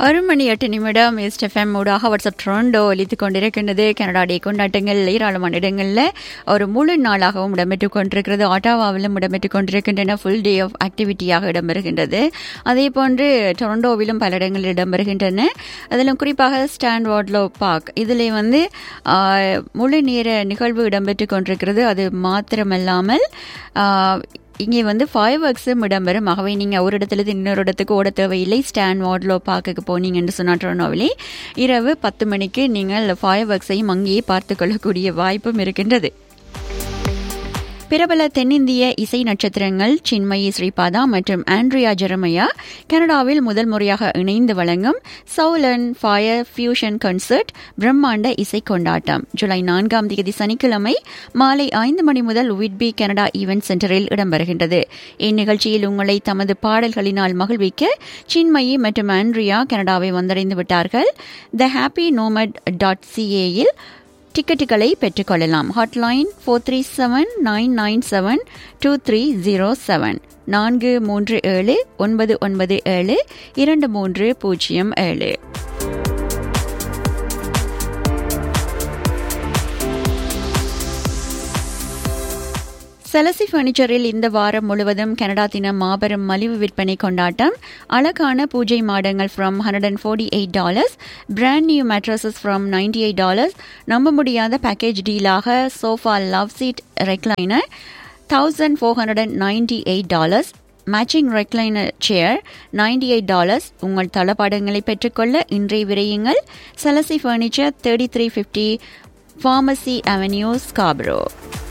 1:08 SFM ஊடாக WhatsApp ட்ரோண்டோ ஒலித்துக் கொண்டிருக்கின்றது. கனடா டே கொண்டாட்டங்கள் ஏராளமான இடங்களில் ஒரு முழு நாளாகவும் இடம்பெற்றுக் கொண்டிருக்கிறது. ஆட்டாவாவிலும் இடம்பெற்றுக் கொண்டிருக்கின்றன. Full day of ஆக்டிவிட்டியாக இடம்பெறுகின்றது. அதே போன்று டொரண்டோவிலும் பல இடங்களில் இடம்பெறுகின்றன. அதிலும் குறிப்பாக ஸ்டான் வார்ட்லோ பார்க் இதில் முழு நேர நிகழ்வு இடம்பெற்றுக் கொண்டிருக்கிறது. அது மாத்திரமல்லாமல் இங்கே ஃபயர் ஒர்க்ஸும் இடம்பெறும். ஆகவே நீங்கள் ஒரு இடத்துல இன்னொரு இடத்துக்கு ஓட தேவையில்லை. ஸ்டான் வார்ட்லோ பார்க்குக்கு போனீங்கன்னு சொன்னால் டொரண்டோவிலே இரவு 10 மணிக்கு நீங்கள் ஃபயர் ஒர்க்ஸையும் அங்கேயே பார்த்து கொள்ளக்கூடிய வாய்ப்பும் இருக்கின்றது. பிரபல தென்னிந்திய இசை நட்சத்திரங்கள் சின்மயி ஸ்ரீபாதா மற்றும் ஆண்ட்ரியா ஜெரமையா கனடாவில் முதல் முறையாக இணைந்து வழங்கும் Saul and fire fusion concert பிரம்மாண்ட இசை கொண்டாட்டம் ஜூலை 4 சனிக்கிழமை மாலை 5 மணி முதல் விட்பி கனடா ஈவென்ட் சென்டரில் இடம்பெறுகின்றது. இந்நிகழ்ச்சியில் உங்களை தமது பாடல்களினால் மகிழ்விக்க சின்மயி மற்றும் ஆண்ட்ரியா கனடாவை வந்தடைந்து விட்டார்கள். த ஹாப்பி நோமட் .ca-இல் டிக்கெட்டுகளை பெற்றுக்கொள்ளலாம். ஹாட்லைன் 437-997-2307 437-997-2307. செலசி பர்னிச்சரில் இந்த வாரம் முழுவதும் கனடா தினம் மாபெரும் மலிவு விற்பனை கொண்டாட்டம். அழகான பூஜை மாடங்கள் from $148, brand new mattresses from $98. நம்ப முடியாத package டீலாக sofa love seat recliner $1,498, matching recliner சேர் $98. உங்கள் தளபாடங்களை பெற்றுக்கொள்ள இன்றைய விரையுங்கள். செலசி பர்னிச்சர் 3350 ஃபார்மசி அவென்யூ ஸ்காப்ரோ.